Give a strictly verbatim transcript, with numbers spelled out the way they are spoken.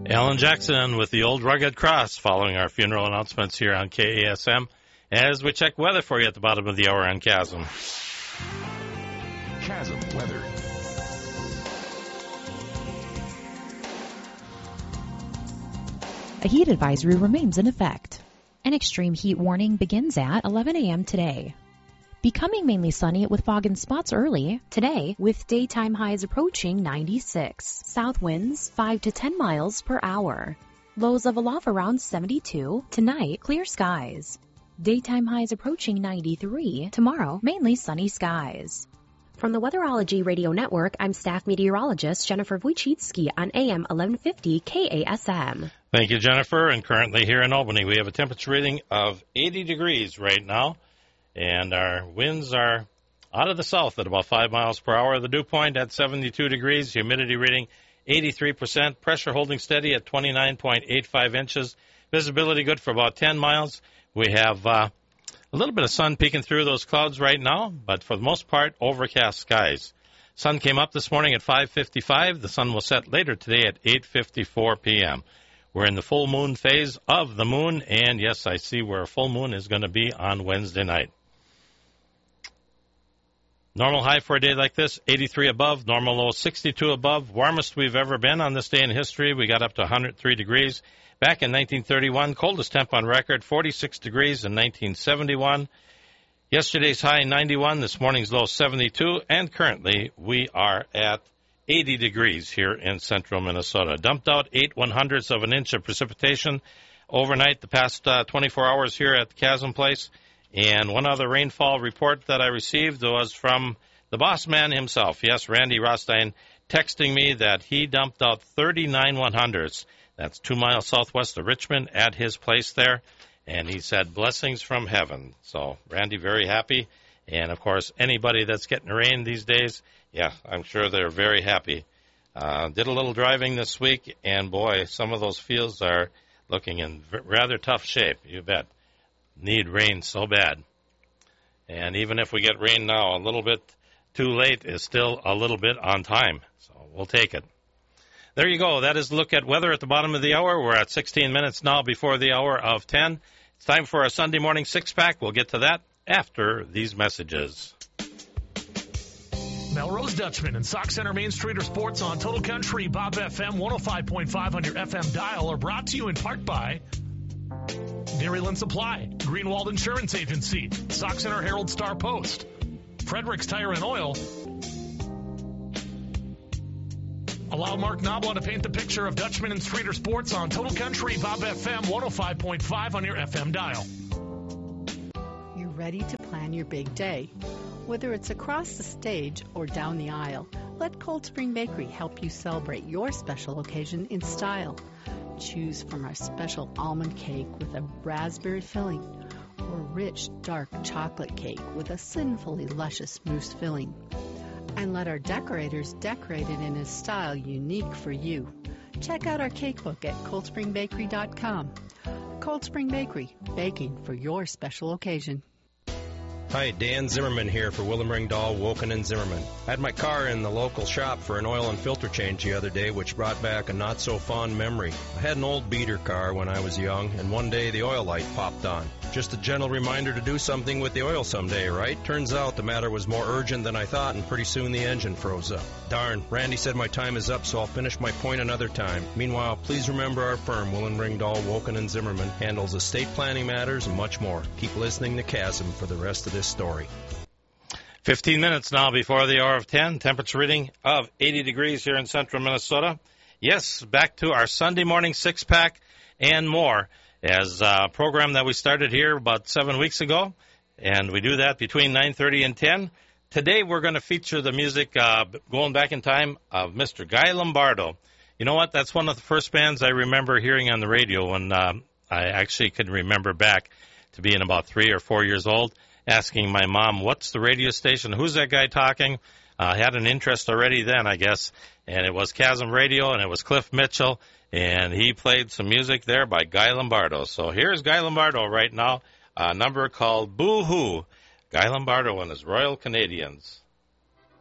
Alan Jackson with the Old Rugged Cross following our funeral announcements here on K A S M as we check weather for you at the bottom of the hour on Chasm. Chasm weather. A heat advisory remains in effect. An extreme heat warning begins at eleven a.m. today. Becoming mainly sunny with fog and spots early today, with daytime highs approaching ninety-six. South winds five to ten miles per hour. Lows of aloft around seventy-two. Tonight, clear skies. Daytime highs approaching ninety-three. Tomorrow, mainly sunny skies. From the Weatherology Radio Network, I'm staff meteorologist Jennifer Wojcicki on A M eleven fifty K A S M. Thank you, Jennifer. And currently here in Albany, we have a temperature reading of eighty degrees right now. And our winds are out of the south at about five miles per hour. The dew point at seventy-two degrees. Humidity reading eighty-three percent. Pressure holding steady at twenty-nine point eight five inches. Visibility good for about ten miles. We have uh, a little bit of sun peeking through those clouds right now, but for the most part, overcast skies. Sun came up this morning at five fifty-five. The sun will set later today at eight fifty-four p.m. We're in the full moon phase of the moon, and yes, I see where a full moon is going to be on Wednesday night. Normal high for a day like this, eighty-three above. Normal low, sixty-two above. Warmest we've ever been on this day in history. We got up to one hundred three degrees. Back in nineteen thirty-one, coldest temp on record, forty-six degrees in nineteen seventy-one. Yesterday's high, ninety-one. This morning's low, seventy-two. And currently, we are at eighty degrees here in central Minnesota. Dumped out eight one-hundredths of an inch of precipitation overnight the past uh, twenty-four hours here at Chasm Place. And one other rainfall report that I received was from the boss man himself. Yes, Randy Rostein, texting me that he dumped out thirty-nine one-hundredths. That's two miles southwest of Richmond at his place there. And he said, blessings from heaven. So, Randy, very happy. And, of course, anybody that's getting rain these days, yeah, I'm sure they're very happy. Uh, did a little driving this week, and, boy, some of those fields are looking in rather tough shape, you bet. Need rain so bad. And even if we get rain now, a little bit too late is still a little bit on time. So we'll take it. There you go. That is a look at weather at the bottom of the hour. We're at sixteen minutes now before the hour of ten. It's time for a Sunday morning six-pack. We'll get to that after these messages. Melrose Dutchman and Sock Center Main Street Sports on Total Country Bob F M one oh five point five on your F M dial are brought to you in part by Dairyland Supply, Greenwald Insurance Agency, Sock Center Herald Star Post, Fredericks Tire and Oil. Allow Mark Nobla to paint the picture of Dutchman and Streeter Sports on Total Country Bob F M one oh five point five on your F M dial. You're ready to plan your big day. Whether it's across the stage or down the aisle, let Cold Spring Bakery help you celebrate your special occasion in style. Choose from our special almond cake with a raspberry filling or rich dark chocolate cake with a sinfully luscious mousse filling. And let our decorators decorate it in a style unique for you. Check out our cake book at cold spring bakery dot com. Cold Spring Bakery, baking for your special occasion. Hi, Dan Zimmerman here for Willem Ringdahl, Woken and Zimmerman. I had my car in the local shop for an oil and filter change the other day, which brought back a not-so-fond memory. I had an old beater car when I was young, and one day the oil light popped on. Just a gentle reminder to do something with the oil someday, right? Turns out the matter was more urgent than I thought, and pretty soon the engine froze up. Darn, Randy said my time is up, so I'll finish my point another time. Meanwhile, please remember our firm, Willem Ringdahl, Woken and Zimmerman, handles estate planning matters and much more. Keep listening to Chasm for the rest of this story. fifteen minutes now before the hour of ten. Temperature reading of eighty degrees here in central Minnesota. Yes, back to our Sunday morning six-pack and more as a program that we started here about seven weeks ago. And we do that between nine thirty and ten. Today we're going to feature the music, uh, going back in time, of Mister Guy Lombardo. You know what? That's one of the first bands I remember hearing on the radio when uh, I actually could remember back to being about three or four years old, asking my mom, what's the radio station? Who's that guy talking? Uh, I had an interest already then, I guess, and it was Chasm Radio, and it was Cliff Mitchell, and he played some music there by Guy Lombardo. So here's Guy Lombardo right now, a number called Boo Hoo. Guy Lombardo and his Royal Canadians.